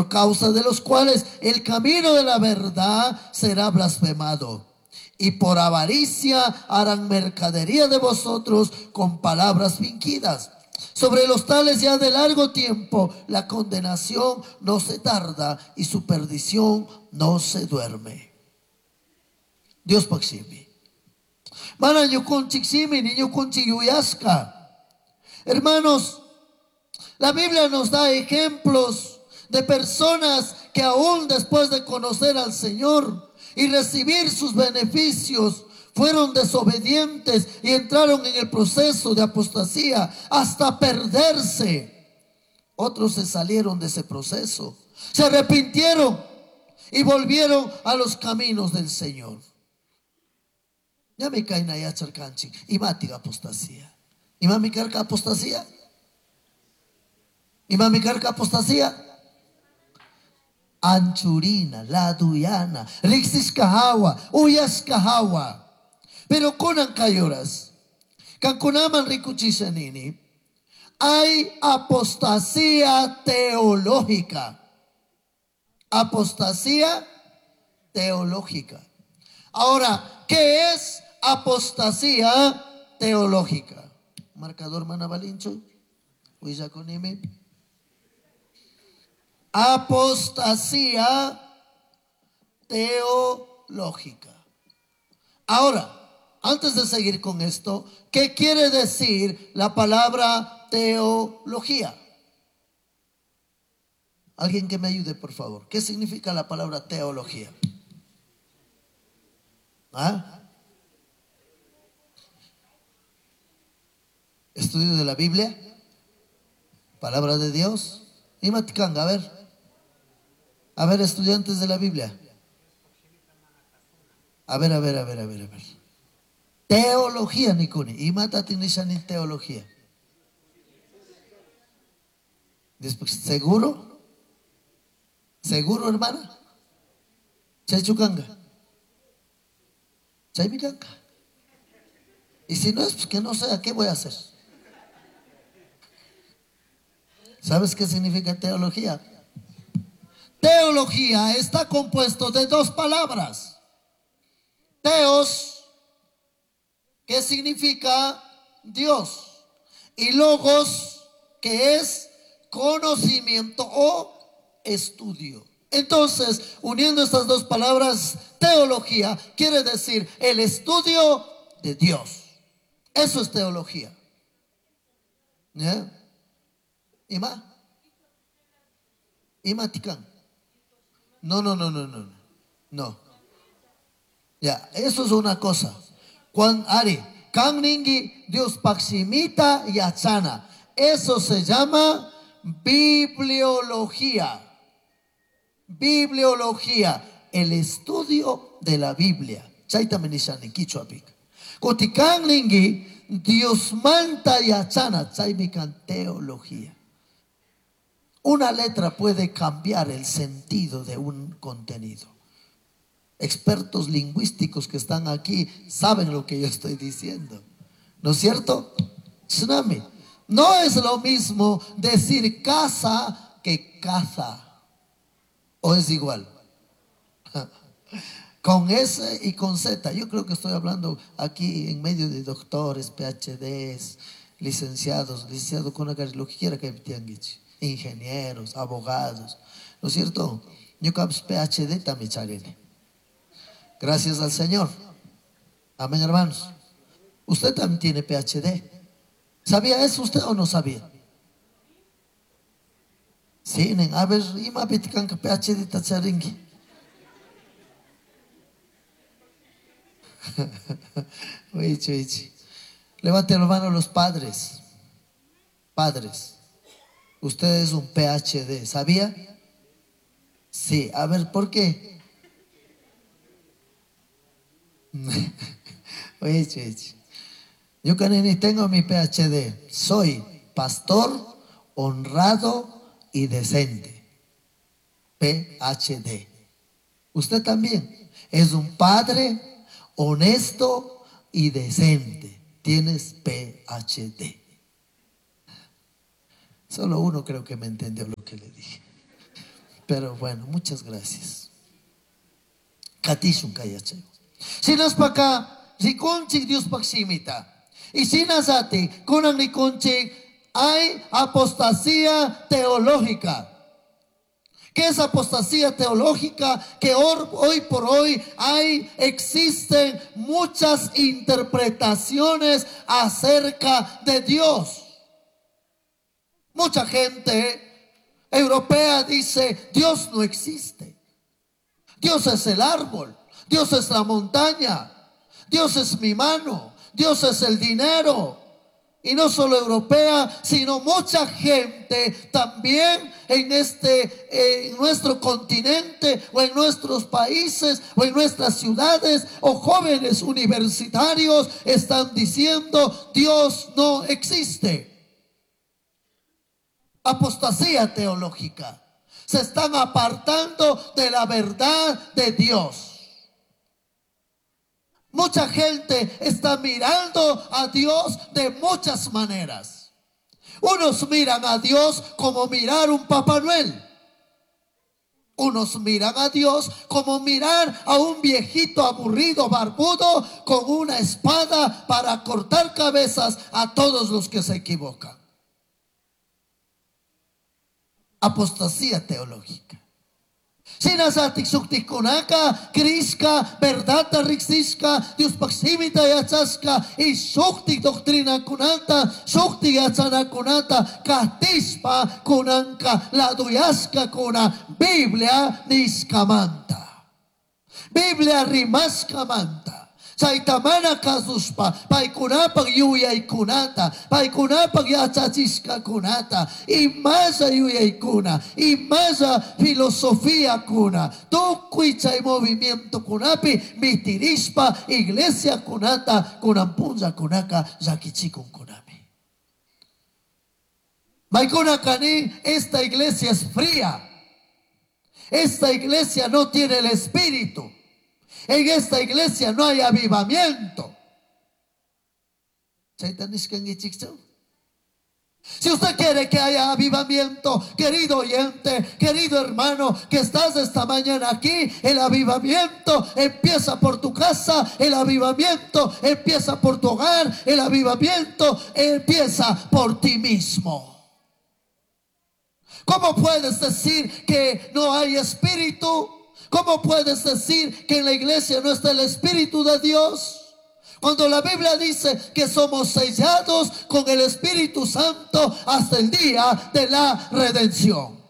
causa de los cuales el camino de la verdad será blasfemado. Y por avaricia harán mercadería de vosotros con palabras fingidas. Sobre los tales ya de largo tiempo la condenación no se tarda y su perdición no se duerme. Dios paximi. Mana yukunchik simi ni yukunchik yuyaska. Hermanos, la Biblia nos da ejemplos de personas que aún después de conocer al Señor y recibir sus beneficios, fueron desobedientes y entraron en el proceso de apostasía hasta perderse. Otros se salieron de ese proceso, se arrepintieron y volvieron a los caminos del Señor. Ya me caen allá charcanchi y mati apostasía. ¿Y mami carca apostasía? ¿Y mami carca apostasía? Anchurina, laduyana, rixiscahawa, uyascahawa. Pero conan cayoras, cancunaman ricuchisanini, hay apostasía teológica. Apostasía teológica. Ahora, ¿qué es apostasía teológica? Marcador Manavalincho, Huizaconime. Apostasía teológica. Ahora, antes de seguir con esto, ¿qué quiere decir la palabra teología? Alguien que me ayude, por favor. ¿Qué significa la palabra teología? ¿Ah? Estudio de la Biblia, palabra de Dios. Y Maticanga, a ver, estudiantes de la Biblia. A ver. Teología, Nikuni. Y matatinishan en teología. Después, ¿seguro? ¿Seguro, hermana? Chaychucanga. Chaymicanga. Y si no es, pues que no sé, ¿qué voy a hacer? ¿Sabes qué significa teología? Teología está compuesto de dos palabras. Teos, que significa Dios, y logos, que es conocimiento o estudio. Entonces, uniendo estas dos palabras, teología quiere decir el estudio de Dios. Eso es teología. ¿Ya? ¿Ima? ¿Ima ticán? No. Ya, eso es una cosa. Cuando Ari, Kangningi, Dios Paximita y Achana. Eso se llama bibliología. Bibliología, el estudio de la Biblia. Chaitamenishani, Kichuapik. Kotikanglingi, Dios manta y Achana, Chaimikan teología. Una letra puede cambiar el sentido de un contenido. Expertos lingüísticos que están aquí saben lo que yo estoy diciendo, ¿no es cierto? Tsunami. No es lo mismo decir casa que caza, o es igual. Con S y con Z. Yo creo que estoy hablando aquí en medio de doctores, PhDs, licenciados con lo que quiera que me ingenieros, abogados, ¿no es cierto? Yo creo que PhD también charene. Gracias al Señor. Amén, hermanos. Usted también tiene PhD. ¿Sabía eso usted o no sabía? Sí, a ver, ima pitican que PhD tacharingi. Levanten la mano los padres. Padres, usted es un PhD, ¿sabía? Sí, a ver, ¿por qué? Yo que tengo mi PhD, soy pastor honrado y decente. PhD. Usted también es un padre honesto y decente. Tienes PhD. Solo uno creo que me entendió lo que le dije. Pero bueno, muchas gracias. Katishun kayachay. Sinas paka rikunchik Dios paksimita. Y sinasati kunan rikunchik hay apostasía teológica. ¿Qué es apostasía teológica? Que hoy por hoy existen muchas interpretaciones acerca de Dios. Mucha gente europea dice: Dios no existe. Dios es el árbol, Dios es la montaña, Dios es mi mano, Dios es el dinero. Y no solo europea, sino mucha gente también en nuestro continente, o en nuestros países, o en nuestras ciudades, o jóvenes universitarios están diciendo: Dios no existe. Apostasía teológica. Se están apartando de la verdad de Dios. Mucha gente está mirando a Dios de muchas maneras. Unos miran a Dios como mirar un Papá Noel. Unos miran a Dios como mirar a un viejito aburrido, barbudo, con una espada para cortar cabezas a todos los que se equivocan. Apostasía teológica. Sinasatik suktikunaka, kriska, verdad rixiska, Dios paksimita yachaska, y suktik doctrina kunanta, suktik yachana kunanta, katispa kunanka, la duyaska kuna, Biblia niskamanta. Biblia rimaskamanta. Chaitamana kasuspa, paikunapag yuyay kunata, paikunapag yachachiska kunata, y más yuyay kuna, y más filosofía kuna, tukuichay movimiento kunapi, mitirispa, iglesia kunata, kunampunza kunaka, yakichikun kunami. Maikunakani, esta iglesia es fría, esta iglesia no tiene el espíritu. En esta iglesia no hay avivamiento. Si usted quiere que haya avivamiento, querido oyente, querido hermano, que estás esta mañana aquí, el avivamiento empieza por tu casa, el avivamiento empieza por tu hogar, el avivamiento empieza por ti mismo. ¿Cómo puedes decir que no hay espíritu? ¿Cómo puedes decir que en la iglesia no está el Espíritu de Dios? Cuando la Biblia dice que somos sellados con el Espíritu Santo hasta el día de la redención.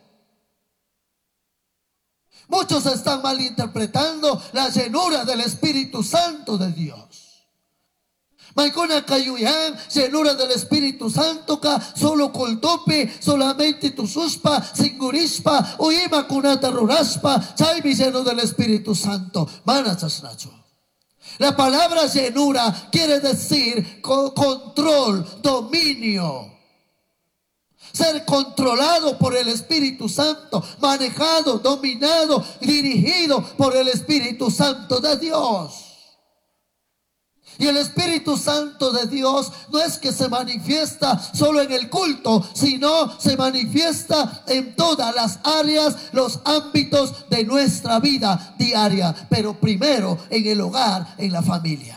Muchos están malinterpretando la llenura del Espíritu Santo de Dios. Maikuna kayuyan, llenura del Espíritu Santo ka, solo coltope, solamente tu suspa, singurispa, uima kunata ruraspa, chaymi lleno del Espíritu Santo. Manachasnacho. La palabra llenura quiere decir control, dominio. Ser controlado por el Espíritu Santo, manejado, dominado, dirigido por el Espíritu Santo de Dios. Y el Espíritu Santo de Dios no es que se manifiesta solo en el culto, sino se manifiesta en todas las áreas, los ámbitos de nuestra vida diaria, pero primero en el hogar, en la familia.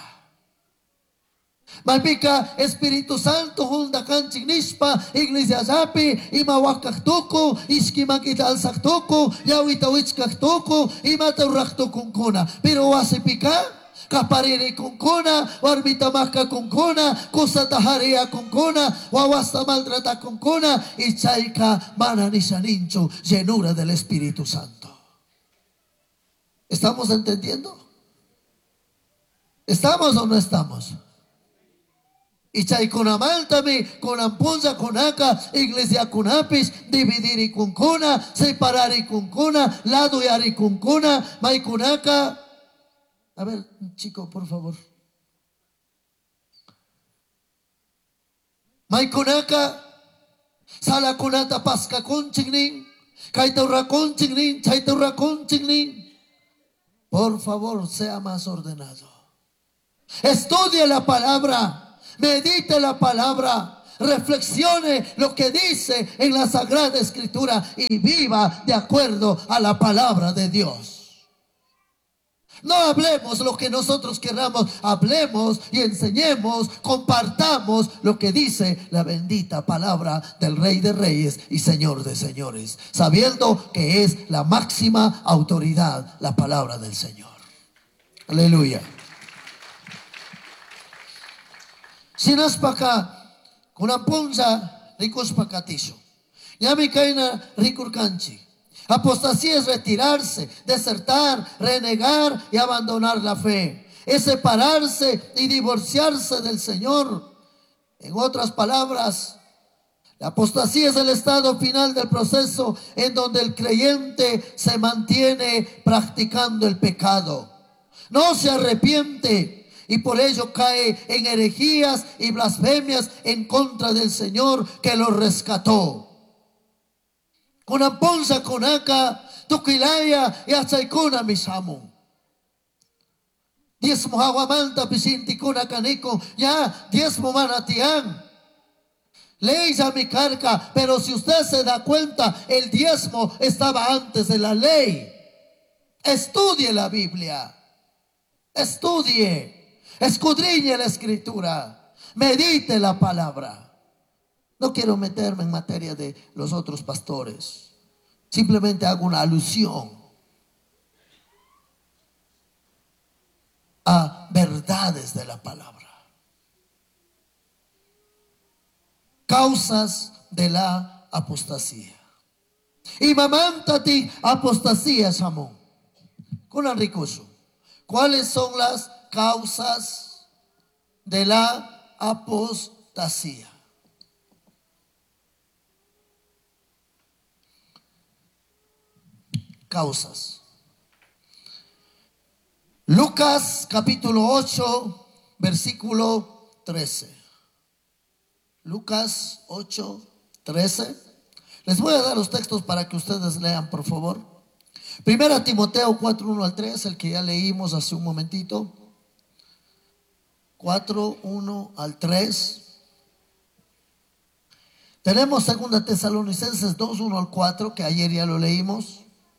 Malpika Espíritu Santo hunda kanchik nispa iglesia zapi ima wakaktuku iskimakita alsaktuku yawita wichkaktuku ima taurraktukunkuna pero wasipika kapariri kunkuna, warbita maka kunkuna, kusataharia kunkuna, wawasta maltrata kunkuna, y chaika mananisanincho, llenura del Espíritu Santo. ¿Estamos entendiendo? ¿Estamos o no estamos? Y chay kunamaltami, kunampunza kunaka, iglesia kunapis, dividiri kunkuna, separari kunkuna, lado yari kunkuna, mai kunaka. A ver, chico, por favor. Maikunaka, sala kunata pasca conchignin, kaitaura conchignin, chaitaura conchignin. Por favor, sea más ordenado. Estudie la palabra, medite la palabra, reflexione lo que dice en la Sagrada Escritura y viva de acuerdo a la palabra de Dios. No hablemos lo que nosotros queramos, hablemos y enseñemos, compartamos lo que dice la bendita palabra del Rey de Reyes y Señor de Señores, sabiendo que es la máxima autoridad, la palabra del Señor. Aleluya. Si nas paka kuna punza ricos pacatizo, ya mi caina ricurcanchi. Apostasía es retirarse, desertar, renegar y abandonar la fe. Es separarse y divorciarse del Señor. En otras palabras, la apostasía es el estado final del proceso en donde el creyente se mantiene practicando el pecado. No se arrepiente y por ello cae en herejías y blasfemias en contra del Señor que lo rescató. Kuna ponza kunaka tukilaya y achaikuna misamu. Diezmo aguamanta pisinti kuna kaniko ya diezmo manatian. Ley ya mi carga, pero si usted se da cuenta, el diezmo estaba antes de la ley. Estudie la Biblia, estudie, escudriñe la Escritura, medite la palabra. No quiero meterme en materia de los otros pastores. Simplemente hago una alusión a verdades de la palabra. Causas de la apostasía. Y mamantati apostasía, Samón. Con ricoso. ¿Cuáles son las causas de la apostasía? Causas. Lucas capítulo 8 versículo 13. Lucas 8, 13. Les voy a dar los textos para que ustedes lean, por favor. Primera Timoteo 4, 1 al 3, el que ya leímos hace un momentito. 4, 1 al 3. Tenemos Segunda Tesalonicenses 2, 1 al 4, que ayer ya lo leímos.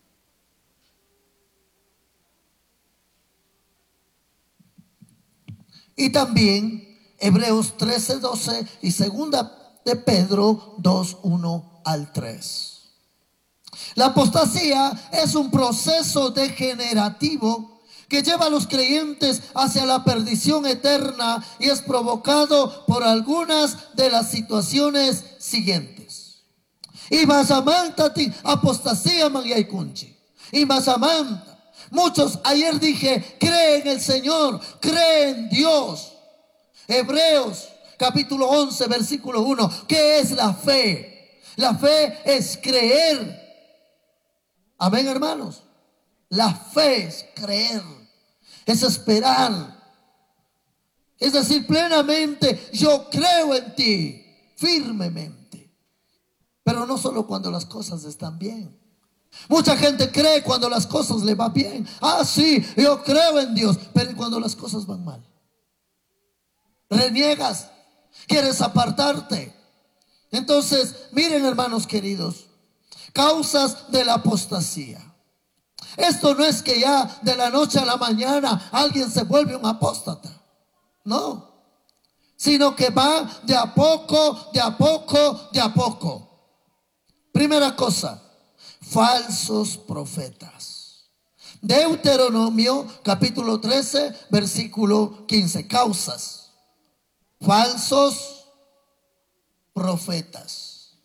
Y también Hebreos 13, 12 y Segunda de Pedro 2, 1 al 3. La apostasía es un proceso degenerativo que lleva a los creyentes hacia la perdición eterna y es provocado por algunas de las situaciones siguientes. Y basamantati apostasía mangyaykunchi. Y basamanta. Muchos, ayer dije, cree en el Señor, cree en Dios. Hebreos capítulo 11 versículo 1. ¿Qué es la fe? La fe es creer. Amén, hermanos. La fe es creer, es esperar. Es decir, plenamente, yo creo en ti, firmemente. Pero no solo cuando las cosas están bien. Mucha gente cree cuando las cosas le van bien. Ah, sí, yo creo en Dios. Pero cuando las cosas van mal, reniegas, quieres apartarte. Entonces, miren, hermanos queridos, causas de la apostasía. Esto no es que ya de la noche a la mañana alguien se vuelve un apóstata. No. Sino que va de a poco, de a poco, de a poco. Primera cosa, falsos profetas. Deuteronomio capítulo 13 versículo 15. Causas. Falsos profetas.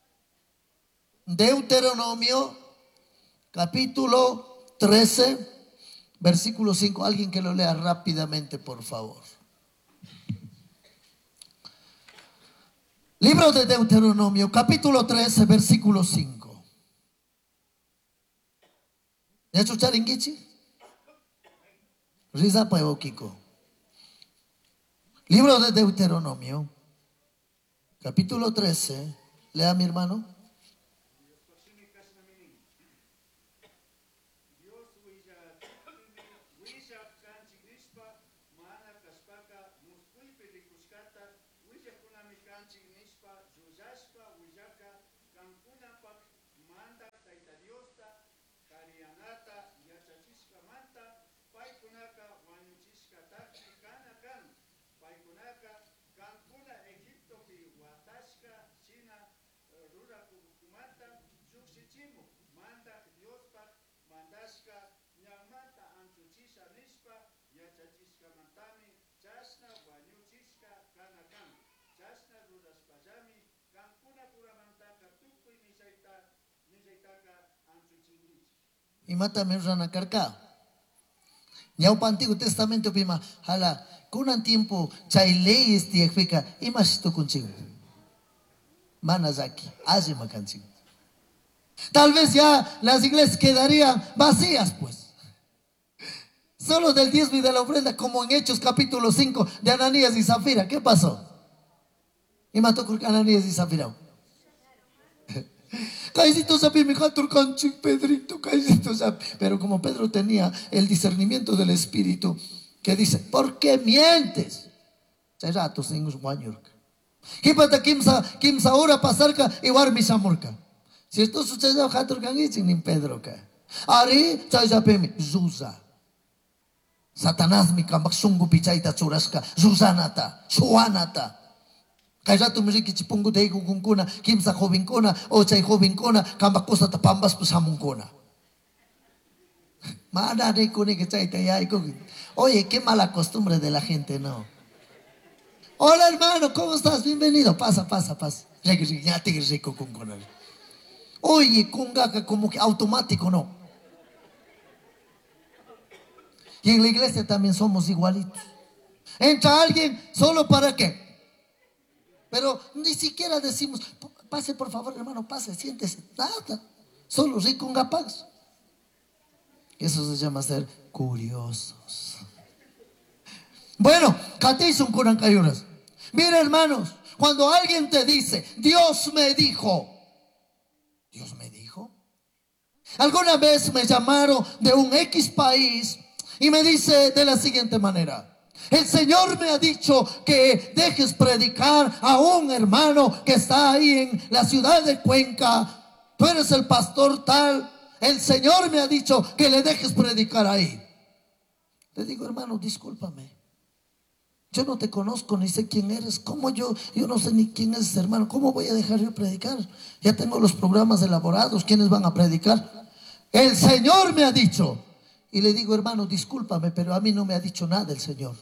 Deuteronomio capítulo 13 versículo 5. Alguien que lo lea rápidamente, por favor. Libro de Deuteronomio capítulo 13 versículo 5. ¿Ya escucharon Gichi? Risa Kiko. Libro de Deuteronomio capítulo 13. Lea, mi hermano. Y mátame rana carca. Ya un Antiguo Testamento pima hala con un tiempo chay leyes tiekfika y más esto contigo. Manazaki, hace macanchigo. Tal vez ya las iglesias quedarían vacías, pues. Solo del diezmo y de la ofrenda, como en Hechos capítulo 5 de Ananías y Zafira. ¿Qué pasó? Y mató con Ananías y Zafira. Caicito sapi, mi turcanchi, Pedrito, caicito sapi. Pero como Pedro tenía el discernimiento del Espíritu, que dice, ¿por qué mientes? Será tu singus guanyurka. Kipata kimsa ora pasarka y warmi samurka. Si esto sucede a Haturkan y sin Pedro ka. Ari, chay sapemi, Zuza. Satanás mi kambak sungguh picaita churaska, Zuzanata, Suanata. Kaya tu mesti kichipungu dei kukungkuna, kimsa jovinkuna, o chay jovinkuna, kambak kosa tapambas pusamungkuna. Mana de kuni que chay tayay kukin. Oye, qué mala costumbre de la gente, ¿no? Hola hermano, ¿cómo estás? Bienvenido. Pasa. Oye, kunga como que automático, ¿no? Y en la iglesia también somos igualitos. Entra alguien solo para qué. Pero ni siquiera decimos, pase por favor hermano, pase, siéntese. Nada. Solo rikunga pags. Eso se llama ser curiosos. Bueno, Kateison Kuran Kayuras. Mira, hermanos, cuando alguien te dice, Dios me dijo. Dios me dijo. Alguna vez me llamaron de un X país y me dice de la siguiente manera: el Señor me ha dicho que dejes predicar a un hermano que está ahí en la ciudad de Cuenca. Tú eres el pastor tal. El Señor me ha dicho que le dejes predicar ahí. Le digo, hermano, discúlpame. Yo no te conozco ni sé quién eres. ¿Cómo yo no sé ni quién es ese hermano? ¿Cómo voy a dejar yo predicar? Ya tengo los programas elaborados. ¿Quiénes van a predicar? El Señor me ha dicho. Y le digo, hermano, discúlpame, pero a mí no me ha dicho nada el Señor.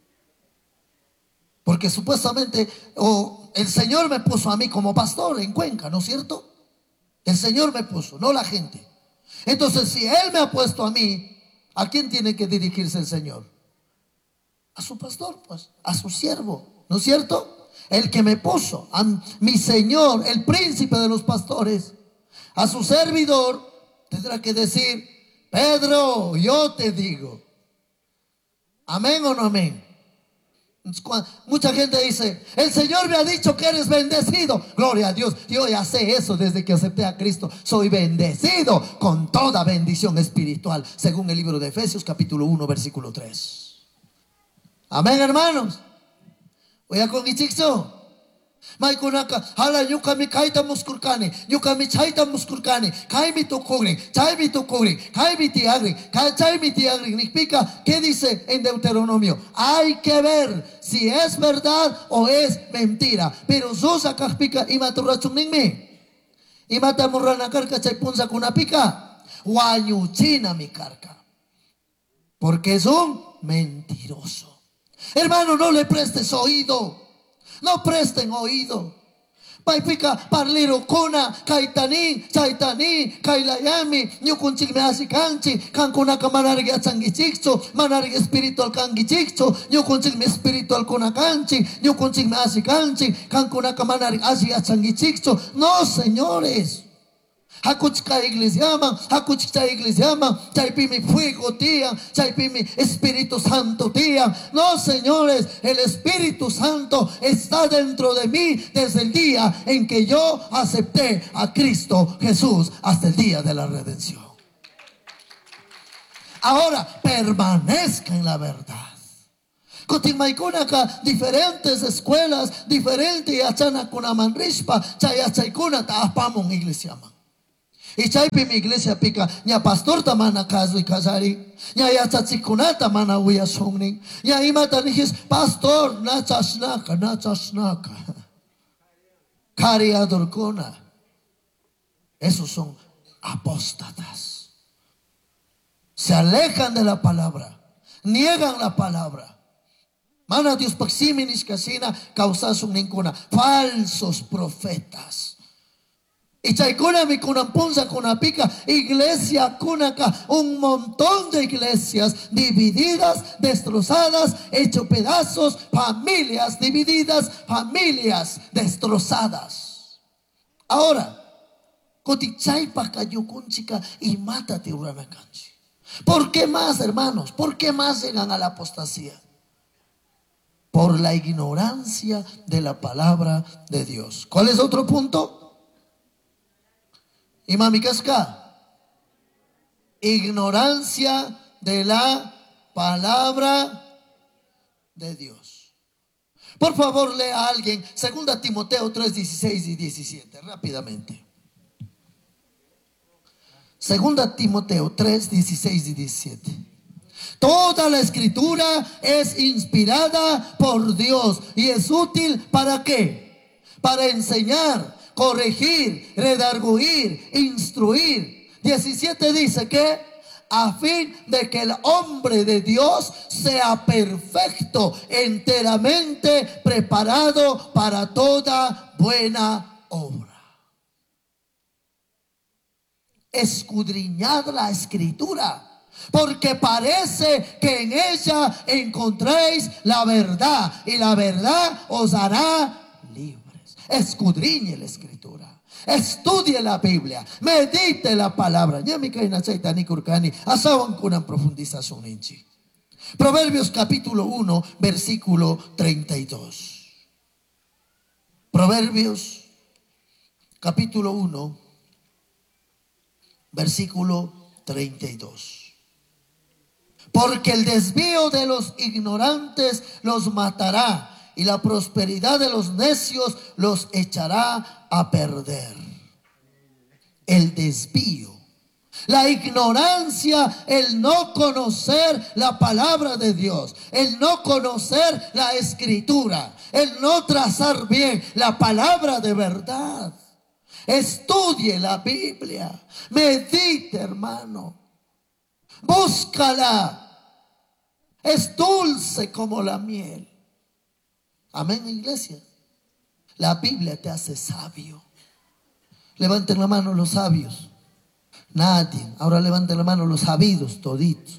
Porque supuestamente el Señor me puso a mí como pastor en Cuenca, ¿no es cierto? El Señor me puso, no la gente. Entonces, si Él me ha puesto a mí, ¿a quién tiene que dirigirse el Señor? A su pastor, pues, a su siervo, ¿no es cierto? El que me puso, a mi Señor, el príncipe de los pastores, a su servidor, tendrá que decir, Pedro, yo te digo. ¿Amén o no amén? Mucha gente dice, el Señor me ha dicho que eres bendecido. Gloria a Dios, yo ya sé eso desde que acepté a Cristo. Soy bendecido con toda bendición espiritual, según el libro de Efesios capítulo 1 versículo 3. Amén, hermanos. Voy a con Ichixo. Maikunaka, hala yukami kaita muskurkani, yukami chaita muskurkani, kaimi to kogri, chaimi to kogri, kaimi tiagri, chaimi tiagri. Significa, ¿qué dice en Deuteronomio? Hay que ver si es verdad o es mentira. Pero Zosa Kajpika y Maturachuningmi, y Matamurrana Karka Chaipunza Kunapika, Wayuchina mi Karka, porque es un mentiroso. Hermano, no le prestes oído. No presten oído. Paipica parlero kona kaitani chaitani kailayami nyukunchik me asikanchi kankuna kamanargi achangichikcho manargi espiritual kangichikcho nyukunchik me espiritual kunakanchi nyukunchik me asikanchi kankuna kamanargi asi achangichikcho. No, señores. Hakuchka iglesia llama, chaipimi fuego tía, chaipimi Espíritu Santo tía. No, señores, el Espíritu Santo está dentro de mí desde el día en que yo acepté a Cristo Jesús hasta el día de la redención. Ahora permanezca en la verdad. Kotimaykunaka diferentes escuelas, diferentes yachana kunamanrispa, chayachaykuna taapamon iglesia man. Y chaypi mi iglesia pica, ña pastor tamana caso y casari, ña yachachikunata mana huya songning, ña imata nijis pastor nachasnaka. Cariadorcona. Esos son apóstatas. Se alejan de la palabra, niegan la palabra. Mana Dios paximinis casina causasun ninguna. Falsos profetas. Y chaikuna mi kunampunza kunapica, iglesia kunaka, un montón de iglesias divididas, destrozadas, hecho pedazos, familias divididas, familias destrozadas. Ahora, kotichaipa kayukunchika y mátate uranakanchi. ¿Por qué más, hermanos? ¿Por qué más llegan a la apostasía? Por la ignorancia de la palabra de Dios. ¿Cuál es otro punto? Y mami casca, ignorancia de la palabra de Dios. Por favor, lea a alguien 2 Timoteo 3, 16 y 17 rápidamente. 2 Timoteo 3, 16 y 17. Toda la escritura es inspirada por Dios y es útil ¿para qué? Para enseñar, corregir, redarguir, instruir. 17 dice que a fin de que el hombre de Dios sea perfecto, enteramente preparado para toda buena obra. Escudriñad la escritura, porque parece que en ella encontréis la verdad, y la verdad os hará libres. Escudriñe la escritura, estudie la Biblia, medite la palabra. Proverbios capítulo 1 versículo 32. Proverbios capítulo 1 versículo 32. Porque el desvío de los ignorantes los matará, y la prosperidad de los necios los echará a perder. El desvío, la ignorancia, el no conocer la palabra de Dios, el no conocer la escritura, el no trazar bien la palabra de verdad. Estudie la Biblia, medite, hermano, búscala, es dulce como la miel. Amén, iglesia. La Biblia te hace sabio. Levanten la mano los sabios. Nadie. Ahora levanten la mano los sabidos, toditos.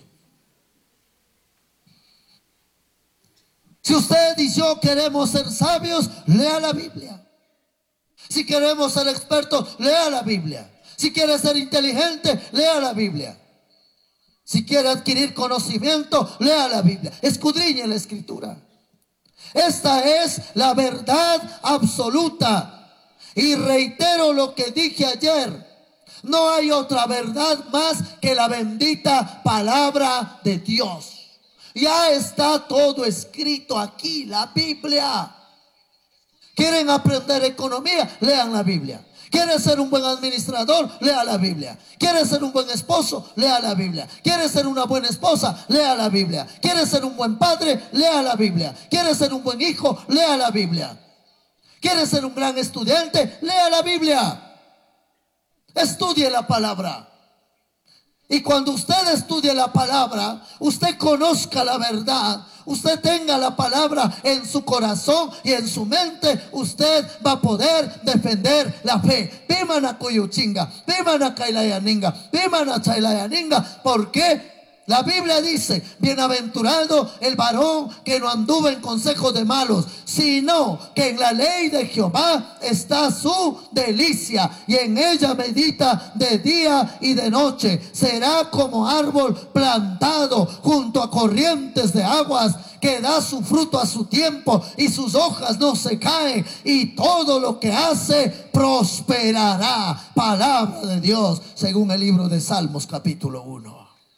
Si usted y yo queremos ser sabios, lea la Biblia. Si queremos ser expertos, lea la Biblia. Si quiere ser inteligente, lea la Biblia. Si quiere adquirir conocimiento, lea la Biblia. Escudriñe la escritura. Esta es la verdad absoluta. Y reitero lo que dije ayer. No hay otra verdad más que la bendita palabra de Dios. Ya está todo escrito aquí, la Biblia. ¿Quieren aprender economía? Lean la Biblia. ¿Quiere ser un buen administrador? Lea la Biblia. ¿Quiere ser un buen esposo? Lea la Biblia. ¿Quiere ser una buena esposa? Lea la Biblia. ¿Quiere ser un buen padre? Lea la Biblia. ¿Quiere ser un buen hijo? Lea la Biblia. ¿Quiere ser un gran estudiante? Lea la Biblia. Estudie la palabra. Y cuando usted estudie la palabra, usted conozca la verdad, usted tenga la palabra en su corazón y en su mente, usted va a poder defender la fe. Pimana kuyuchinga, pimana kailayaninga, pimana chailayaninga. ¿Por qué? La Biblia dice: bienaventurado el varón que no anduvo en consejo de malos, sino que en la ley de Jehová está su delicia, y en ella medita de día y de noche. Será como árbol plantado junto a corrientes de aguas, que da su fruto a su tiempo, y sus hojas no se caen, y todo lo que hace prosperará. Palabra de Dios, según el libro de Salmos capítulo 1.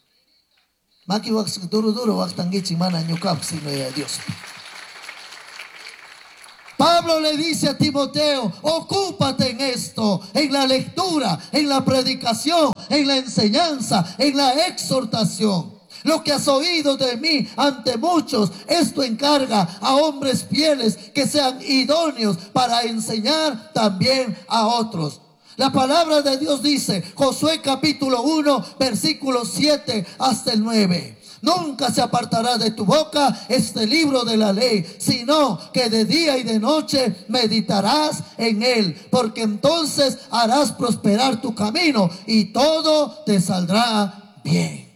Pablo le dice a Timoteo: ocúpate en esto, en la lectura, en la predicación, en la enseñanza, en la exhortación. Lo que has oído de mí ante muchos, esto encarga a hombres fieles que sean idóneos para enseñar también a otros. La palabra de Dios dice, Josué capítulo 1, versículo 7 hasta el 9. Nunca se apartará de tu boca este libro de la ley, sino que de día y de noche meditarás en él, porque entonces harás prosperar tu camino y todo te saldrá bien.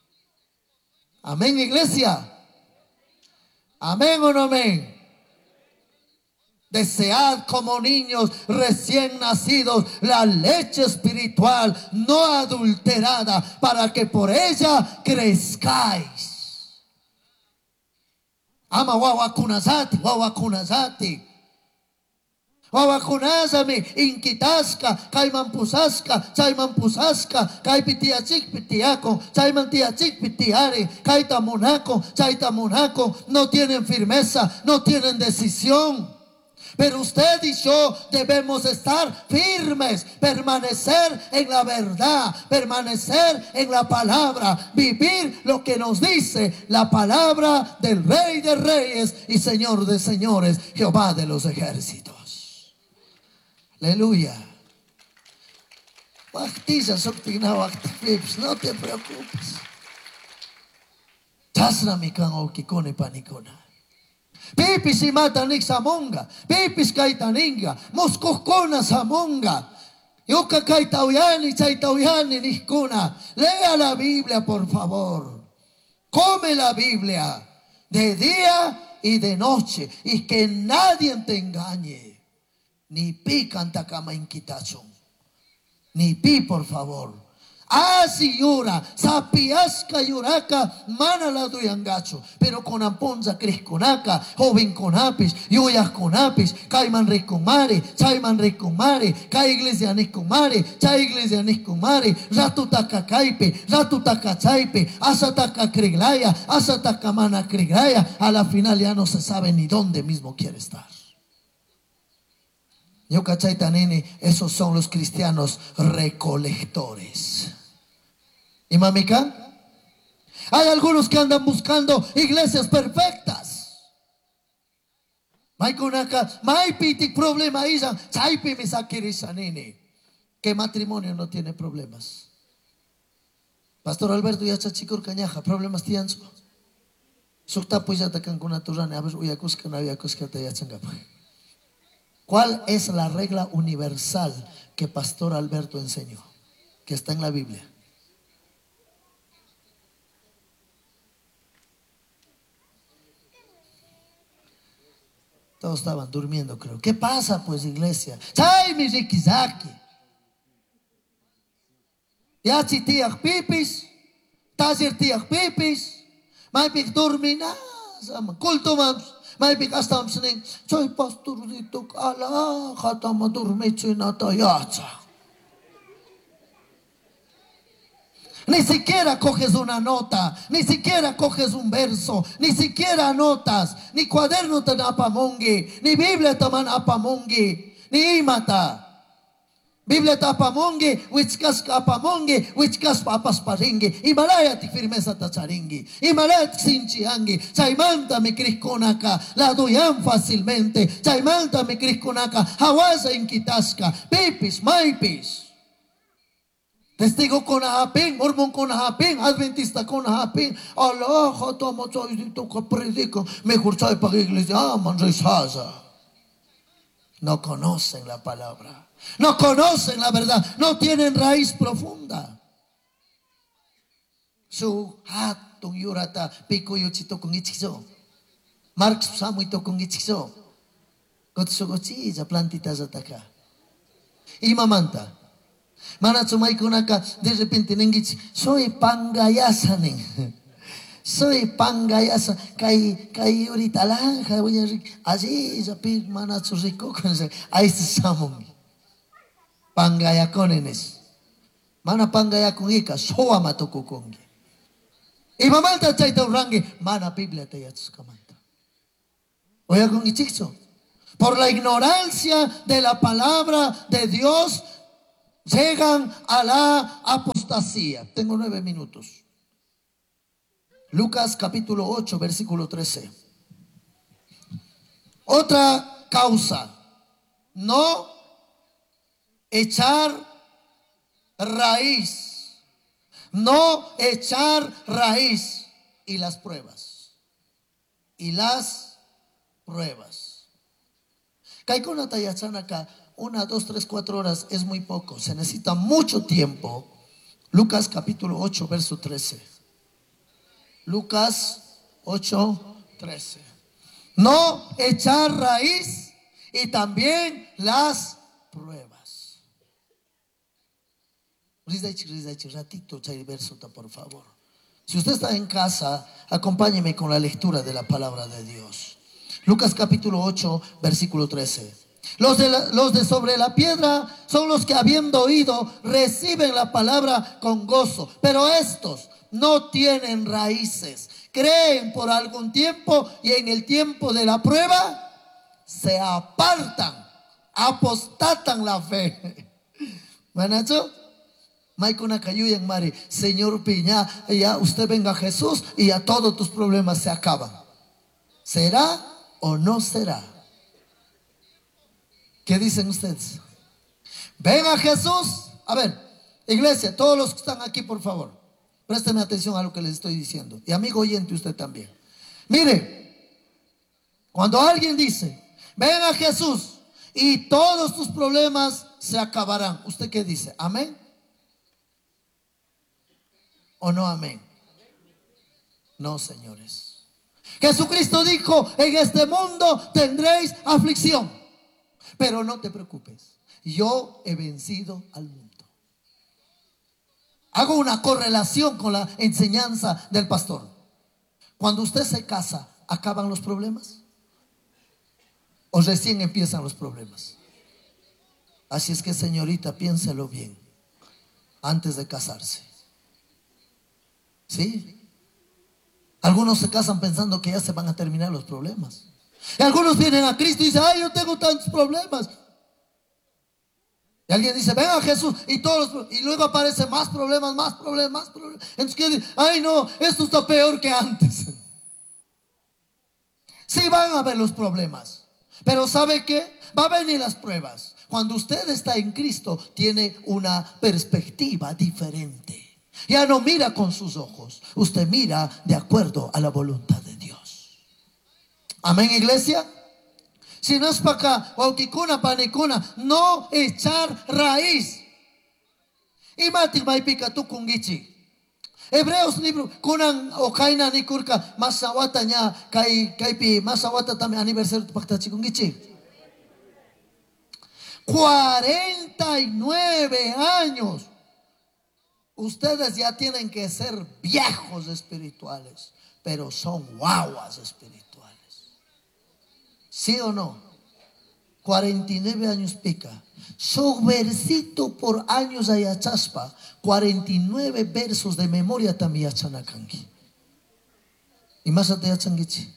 Amén, iglesia. Amén o no amén. Desead como niños recién nacidos la leche espiritual no adulterada, para que por ella crezcáis. Ama wawakunazati, wawakunazati. Wawakunazami inkitaska, kaiman pusaska, chayman pusaska, kai pitiachik pitiako, chayman tiachik pitiare, kaita monako, chaita monako. No tienen firmeza, no tienen decisión. Pero usted y yo debemos estar firmes, permanecer en la verdad, permanecer en la palabra, vivir lo que nos dice la palabra del Rey de Reyes y Señor de Señores, Jehová de los ejércitos. Aleluya. No te preocupes. Pipis y matanik samonga, pipis kaitaninga, moscoscona samonga, yuka kaitauyani, chaitauyani niskuna. Lea la Biblia, por favor. Come la Biblia de día y de noche, y que nadie te engañe. Ni pi canta cama inquitación, ni pi, por favor. Así llora, sapiasca yuraka, mana la duyangacho, pero con amponza crisconaca, joven con apis, yuyas con apis, caiman recomare, chaiman recomare, ca iglesia niscomare, cha iglesia niscomare, ratutaka caipe, ratutaka chaipe, asataka criglaya, asataka mana criglaya. A la final ya no se sabe ni dónde mismo quiere estar. Yo cachaita nene, esos son los cristianos recolectores. ¿Y mamica? Hay algunos que andan buscando iglesias perfectas. Problema nene. Que matrimonio no tiene problemas. Pastor Alberto ya chachikur cañaja, problemas tianzo. Sukta pues ya tacan con naturana, a ver uyakuska na uyakuska te ya changapa. ¿Cuál es la regla universal que Pastor Alberto enseñó? Que está en la Biblia. Todos estaban durmiendo, creo. ¿Qué pasa, pues, iglesia? ¡Chay, mi rikizaki! Ya si tiak pipis, tazir tiak pipis, maipik durmina, culto mams. Maipik astam sening, soy pastorito ala, hatama durmeche natayacha. Ni siquiera coges una nota, ni siquiera coges un verso, ni siquiera anotas, ni cuaderno te apamongi, ni Biblia te man apamongi, ni imata. Biblia tapamongi, wichkas kapamongi, wichkas papasparingi, Himalaya ti firmeza tacharingi, Himalaya sinchiangi, chaimanta mi crisconaka, la duyan fácilmente, chaimanta mi crisconaka, hawasa inquitasca, pipis, maipis. Testigo con ahapin, mormón con ahapin, adventista con ahapin, Allah, jatama chaydito que predico, mejor chay para iglesia, aman rechaza. No conocen la palabra. No conocen la verdad, no tienen raíz profunda. Su hatun yurata pico yuchito con ichizo. Marx samuito con ichizo. Gotsugochilla plantitas ataka. Y mamanta. Manachumay kunaka de repente nengich soy pangayasanen. Soy pangayasa kai ahorita lanja voy a allí zapir manachu rico con ahí se samon. Pangaya konenes. Mana pangaya kungika soa matoko kongi. Y mamanta chaita urangi mana Biblia te yatsukamanta. Oya con ichixo. Por la ignorancia de la palabra de Dios llegan a la apostasía. Tengo 9 minutos. Lucas capítulo 8 versículo 13. Otra causa. No echar raíz, no echar raíz. Y las pruebas, y las pruebas. Kaikona tayachana acá, 1, 2, 3, 4 horas es muy poco, se necesita mucho tiempo. Lucas capítulo 8, verso 13. Lucas 8, 13. No echar raíz y también las pruebas. Ratito, verso, por favor. Si usted está en casa, acompáñeme con la lectura de la palabra de Dios. Lucas capítulo 8, versículo 13. Los de sobre la piedra son los que, habiendo oído, reciben la palabra con gozo. Pero estos no tienen raíces. Creen por algún tiempo y en el tiempo de la prueba se apartan, apostatan la fe. ¿Manacho? Maikuna Kayuyan Mari, Señor Piña, ya usted venga a Jesús y ya todos tus problemas se acaban. ¿Será o no será? ¿Qué dicen ustedes? Ven a Jesús. A ver, iglesia, todos los que están aquí, por favor, présteme atención a lo que les estoy diciendo. Y amigo oyente, usted también. Mire, cuando alguien dice, ven a Jesús y todos tus problemas se acabarán, ¿usted qué dice? ¿Amén? ¿O no amén? No, señores. Jesucristo dijo, en este mundo tendréis aflicción, pero no te preocupes, yo he vencido al mundo. Hago una correlación con la enseñanza del pastor. Cuando usted se casa, ¿acaban los problemas? ¿O recién empiezan los problemas? Así es que, señorita, piénselo bien antes de casarse. ¿Sí? Algunos se casan pensando que ya se van a terminar los problemas. Y algunos vienen a Cristo y dicen, ay, yo tengo tantos problemas. Y alguien dice, ven a Jesús y luego aparecen más problemas, más problemas, más problemas. Entonces, ¿qué dice? Ay, no, esto está peor que antes. Sí van a haber los problemas, pero ¿sabe qué? Va a venir las pruebas. Cuando usted está en Cristo, tiene una perspectiva diferente. Ya no mira con sus ojos, usted mira de acuerdo a la voluntad de Dios. Amén, iglesia. Si no es para acá, waukikuna, panicuna, no echar raíz. Y mati maipika tu kungichi. Hebreos libro kunan o kaina ni kurka masawata nya kaipi masawata también aniversario paktachi kungichi. 49 años. Ustedes ya tienen que ser viejos espirituales, pero son guaguas espirituales. ¿Sí o no? 49 años pica. Su versito por años ayachaspa. 49 versos de memoria también achanakangi. Y más ate achangichi.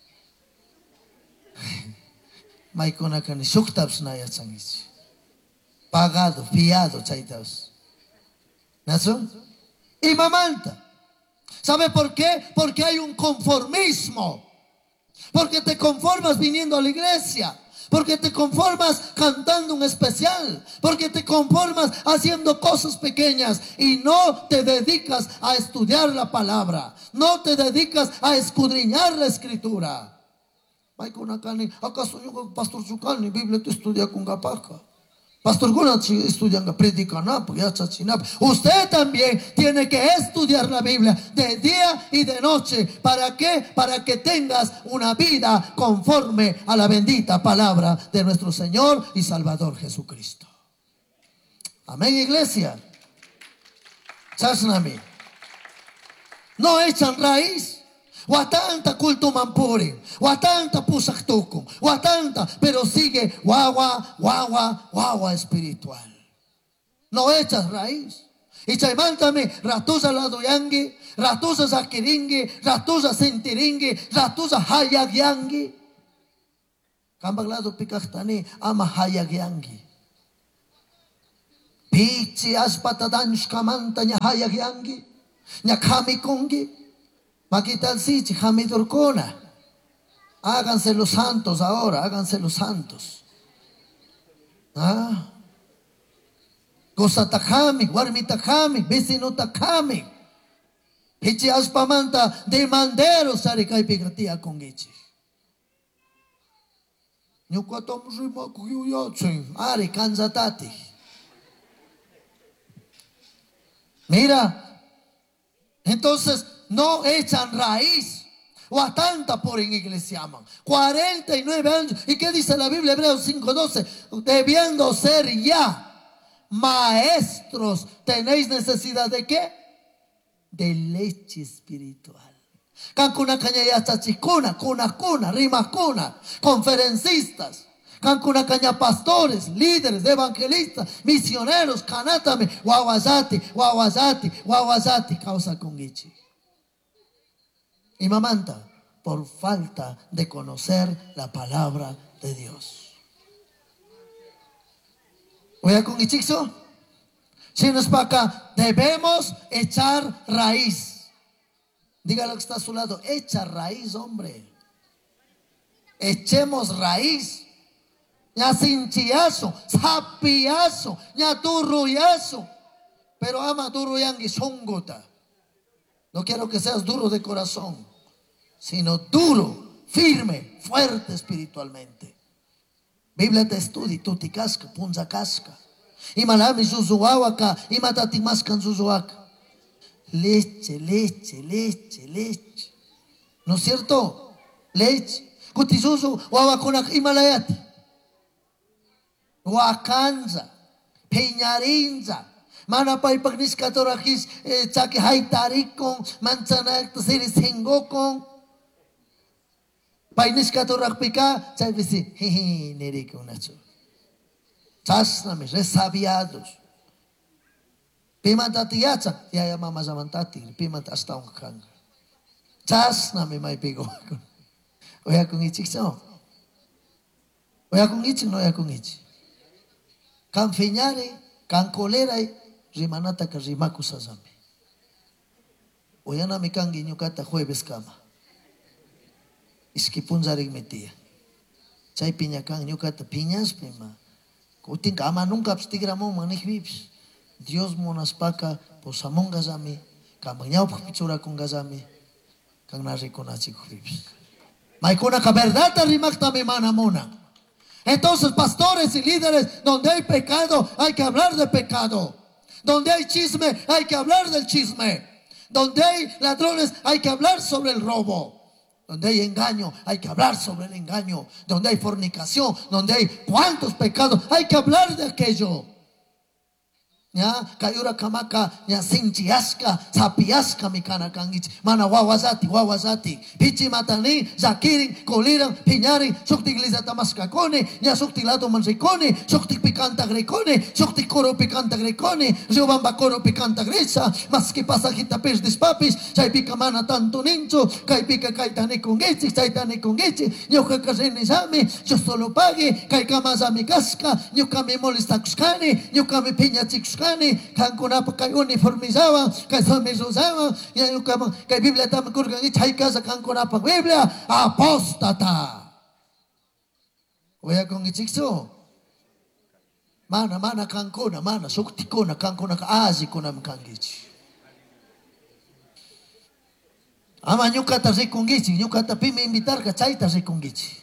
Maikonakani shuktabs na ayachangichi. Pagado, fiado, chaitas. ¿Nazo? Y mamanta. ¿Sabe por qué? Porque hay un conformismo. Porque te conformas viniendo a la iglesia. Porque te conformas cantando un especial. Porque te conformas haciendo cosas pequeñas. Y no te dedicas a estudiar la palabra. No te dedicas a escudriñar la escritura. ¿Acaso yo, Pastor Zucani, Biblia te estudia con Gapaca? Pastor Gunachi estudian predican. Usted también tiene que estudiar la Biblia de día y de noche. ¿Para qué? Para que tengas una vida conforme a la bendita palabra de nuestro Señor y Salvador Jesucristo. Amén, iglesia. Chasnami. No echan raíz. Watanta culto mampuri, watanta pusaktuku, watanta, pero sigue guagua espiritual. No echas raíz. Y chaimántame, ratusa ladoyangi, ratusa zakiringi, ratusa sentiringi, ratusa hayagyangi. Kambaglado pikachtani, ama hayagyangi. Pichi aspatadansh kamanta nya hayagyangi, nya kamikongi. Maquital sichi, jamidorcona. Háganse los santos ahora, háganse los santos. Gozatakami, warmitakami, vecinotakami. Pichi aspamanta demandero sari kaypikratia kongichi. Ñukatam rimaku yuyachin, ari kanzatati. Mira, entonces no echan raíz. O a tanta por en iglesia aman. 49 años. ¿Y qué dice la Biblia? Hebreos 5:12. Debiendo ser ya maestros, ¿tenéis necesidad de qué? De leche espiritual. Cancuna caña ya chachicuna, cuna, rimascuna, conferencistas. Cancuna caña pastores, líderes, evangelistas, misioneros, canátame, wawazati, causa conguichi. Y mamanta, por falta de conocer la palabra de Dios. Voy a conguichixo. Si nos para acá, debemos echar raíz. Dígalo que está a su lado, echa raíz, hombre. Echemos raíz. Ya cinchillazo, sapiazo, ya turruyazo. Pero ama turruyangi songota. No quiero que seas duro de corazón, sino duro, firme, fuerte espiritualmente. Biblia te estudia, tu ti casca, punza casca. Y malami zuzuawaka, y matati mascan zuzuaka. Leche. ¿No es cierto? Leche. Kutizuzu, wawakunak himalayati. Wakanza, peñarinza. Mana pa ipagniskatorakis chaki haitarikon manchanak tasiri singokon painiskatorakpika chavisi nerikon nacho chasnami resabiados pimantatiyacha ya mama zamantati pimant hasta un kanga chasnami mai pigo oya con ichixo oya con ich no oya con ich kan fiñare kan kolera rimanata ka rimaku sazame. Oyana mikangi nyukata jueves kama. Iskipunzaring metia. Chay piña kan nyukata piñas pima. Kuting kama nunca abstigramo manihvips. Dios monaspaka posamon gazame. Kamanyao pichura con gazame. Kan narikonachi kuvips. Maikuna ka verdad rimakta me manamona. Entonces, pastores y líderes, donde hay pecado, hay que hablar de pecado. Donde hay chisme, hay que hablar del chisme. Donde hay ladrones, hay que hablar sobre el robo. Donde hay engaño, hay que hablar sobre el engaño. Donde hay fornicación, donde hay cuantos pecados, hay que hablar de aquello. Ya, kayura kamaka, ya sinchiaska, sapiaska mikana kangich, mana wawazati, pichi matani, zakirin, koliran, piñarin, sukti iglesia tamascacone, ya sukti lado mansicone, sukti picanta grecone, sukti coro picanta grecone, riobamba coro picanta gresa, mas que pasa gita pes dispapis, chay pica mana tanto nincho, kay pica kaitani congechi, chaitani congechi, yoka kaseni same, yo solo pague, kay kamasa mi casca, yoka me molesta kuskane, yoka me piña chixkane. Kankunapa kay uniformizaba, kay samizuzaba, kay Biblia tamakurgan ichay casa kankunapa Biblia apóstata. Oya con ichixo. Mana kankuna, mana suktikuna kankuna ka azi kuna mkangichi. Ama nyukata rikungichi, nyukata pime invitar ka chaita rikungichi.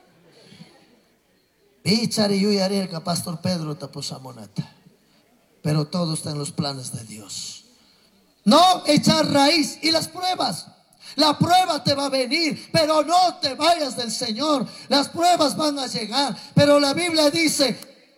Pichari yuyare ka Pastor Pedro taposamonata. Pero todo está en los planes de Dios. No echar raíz y las pruebas. La prueba te va a venir, pero no te vayas del Señor. Las pruebas van a llegar, pero la Biblia dice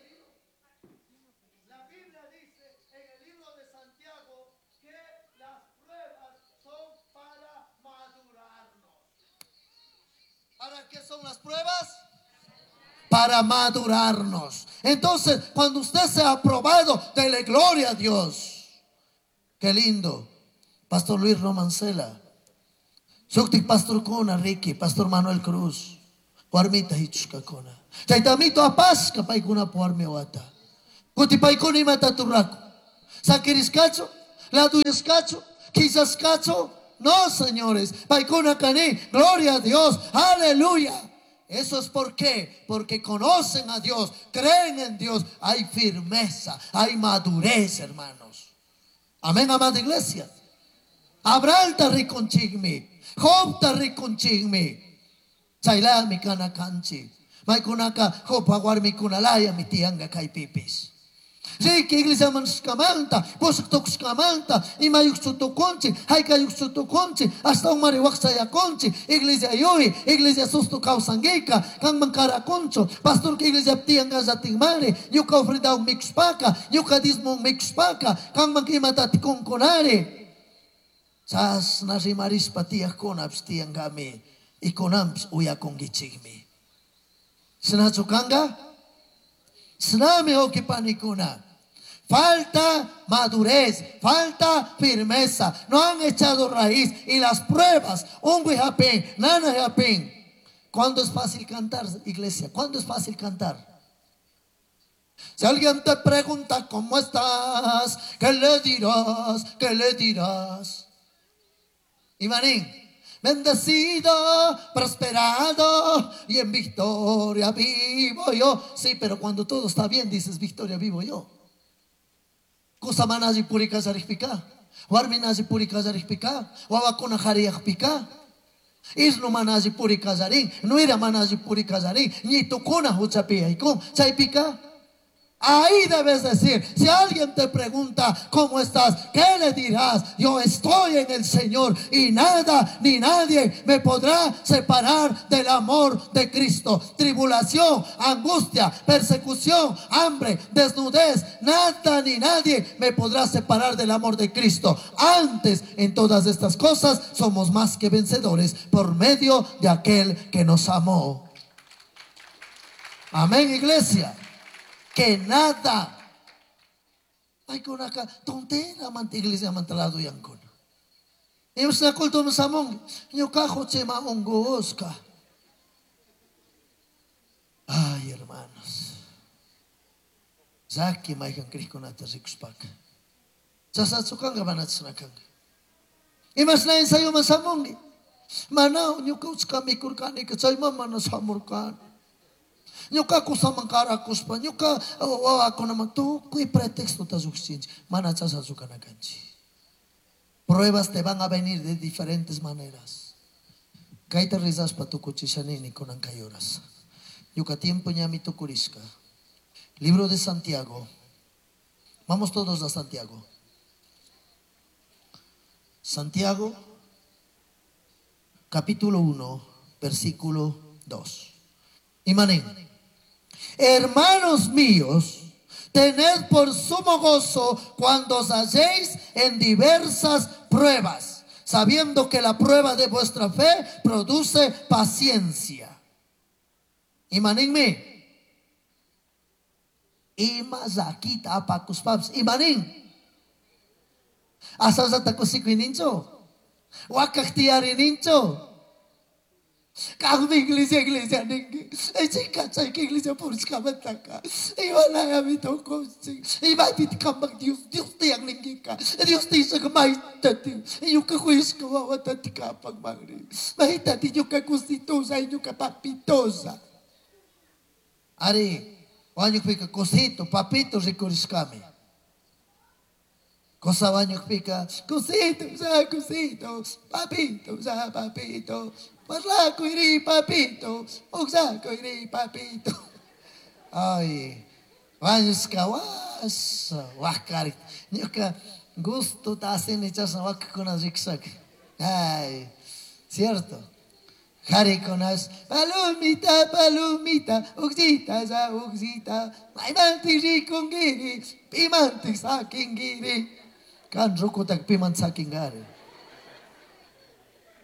en el libro de Santiago que las pruebas son para madurarnos. ¿Para qué son las pruebas? Para madurarnos. Entonces, cuando usted sea aprobado, dele gloria a Dios. Qué lindo. Pastor Luis Romancela, Suktik Pastor Kona Ricky, Pastor Manuel Cruz, Warmita Hichuka Kona. Chaitamito Apaska Paikuna Puarmewata. Kuti Paikuni Mataturaku. Sakiriscacho, Laduyescacho, Quizascacho. No, señores. Paikuna Kani, gloria a Dios. Aleluya. Eso es por qué, porque conocen a Dios, creen en Dios, hay firmeza, hay madurez, hermanos. Amén, amada iglesia. Abraham está riconchigmi, Job está riconchigmi. Chaila mi kana kanchi, may kunaka Job aguar mi kunalaya mi tianga kay pipis. Sí, que iglesia manskamanta, posok skamanta, y mayuk sutoconchi, hay kayuk sutoconchi, hasta un marihuaxaya conchi, iglesia yoi, iglesia susto causangueca, kang mankara concho, pastor que iglesia tianga zatingmare, yuka ofrenda un mixpaca, yuka dismo un mixpaca, kang mankimata ticonconare. Sas narimaris patiak konaps tiangami, y konams uya kongichigmi. Senachukanga, sname okipanikuna. Falta madurez, falta firmeza, no han echado raíz y las pruebas, nana. ¿Cuándo es fácil cantar, iglesia? ¿Cuándo es fácil cantar? Si alguien te pregunta cómo estás, ¿qué le dirás? ¿Qué le dirás? Imanín, bendecido, prosperado y en victoria vivo yo. Sí, pero cuando todo está bien dices victoria vivo yo. Kusamanaji puri kazarikpika, warminaji puri kazarikpika, wawakuna hariakpika. Isno manaji puri kazarin, nuira manaji puri kazarin, ni tukuna huchapia ikun, chaipika. Ahí debes decir, si alguien te pregunta ¿cómo estás? ¿Qué le dirás? Yo estoy en el Señor y nada ni nadie me podrá separar del amor de Cristo. Tribulación, angustia, persecución, hambre, desnudez, nada ni nadie me podrá separar del amor de Cristo. Antes, en todas estas cosas, somos más que vencedores por medio de aquel que nos amó. Amén, iglesia. Que nada. Ay, con acá, tontera, iglesia mantalado yang con. Hemos na kulto mo samong, nyo kaho chema ongoska. Ay, hermanos. Zaki may kang kriko na tasikuspak. Sasatsukan ka ba natsanakan? Imas na yun sa'yo masamong. Manaw, nyo kauts kami kurkani, katsay mamana samurkan. Nyuka kusamang karakus pa, nyuka ako naman to, kuy pretexto tazuksinch, manachasa sukanaganchi. Pruebas te van a venir de diferentes maneras. Kaita rizas pa tu kuchishanini con ancayoras. Yuka tiempo ñami tu kurisca. Libro de Santiago. Vamos todos a Santiago. Santiago, capítulo 1, versículo 2. Imanen. Hermanos míos, tened por sumo gozo cuando os halléis en diversas pruebas, sabiendo que la prueba de vuestra fe produce paciencia. Imaninme. Imazakita apakus paps. Imanin. Asal sa takusiko nincho. Wakaktiari nincho. Kami iglesia ningi. Chica que iglesia purska mataka. Iwala yami to coaching. Ibabit kambang Dios te ang ningi ka. Dios te sa kamay tati. Iyo ka kuis ka wawatati ka pag magri. Mahitati nyo ka kustitosa, inyo ka papitosa. Ari, wanyo pika cosito, papito ricoriskami. Cosa wanyo pika cosito, papito, papito. Parlako iri papito, ugsako iri papito. Ay, vanyos ka was, wakarit. Nyo ka gusto tasin echas na wakakuna zigzag. Ay, cierto. Hari konas, palomita, palomita, ugsita sa ugsita, maimantik rikong giri, pimantik sa aking giri. Kan rukutag pimant sa aking gari.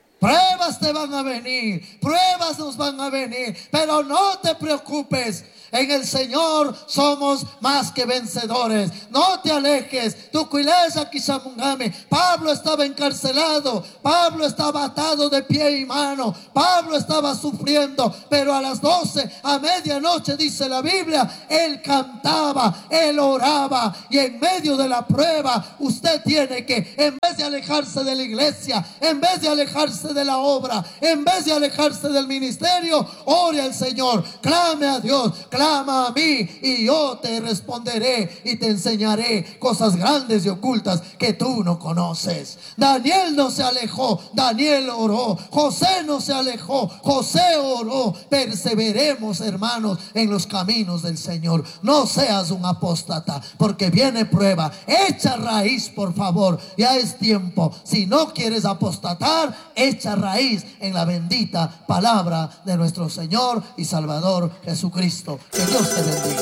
Pruebas te van a venir, pruebas nos van a venir, pero no te preocupes. En el Señor somos más que vencedores. No te alejes. Tucuileza Kishamungami. Pablo estaba encarcelado. Pablo estaba atado de pie y mano. Pablo estaba sufriendo. Pero a las 12, a medianoche, dice la Biblia, él cantaba, él oraba. Y en medio de la prueba, usted tiene que, en vez de alejarse de la iglesia, en vez de alejarse de la obra, en vez de alejarse del ministerio, ore al Señor, clame a Dios, clama a mí, y yo te responderé y te enseñaré cosas grandes y ocultas que tú no conoces. Daniel no se alejó, Daniel oró. José no se alejó, José oró. Perseveremos, hermanos, en los caminos del Señor. No seas un apóstata, porque viene prueba. Echa raíz, por favor. Ya es tiempo. Si no quieres apostatar, echa raíz en la bendita palabra de nuestro Señor y Salvador Jesucristo. Que Dios te bendiga.